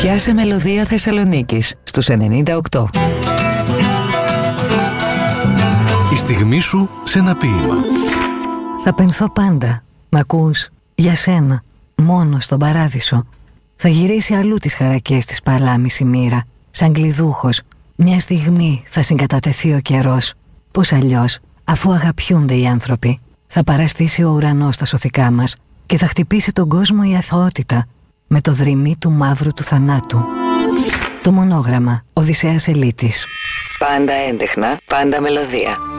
Πιάσε μελωδία Θεσσαλονίκης στους 98. Η στιγμή σου σε ένα ποίημα. Θα πενθώ πάντα, μ' ακούς, για σένα, μόνο στον παράδεισο. Θα γυρίσει αλλού τις χαρακές της παλάμης η μοίρα, σαν κλειδούχος. Μια στιγμή θα συγκατατεθεί ο καιρός. Πώς αλλιώς, αφού αγαπιούνται οι άνθρωποι, θα παραστήσει ο ουρανός στα σωθικά μας και θα χτυπήσει τον κόσμο η αθωότητα με το δρυμί του μαύρου του θανάτου. Το μονόγραμμα Οδυσσέας Ελίτης. Πάντα έντεχνα, πάντα μελωδία.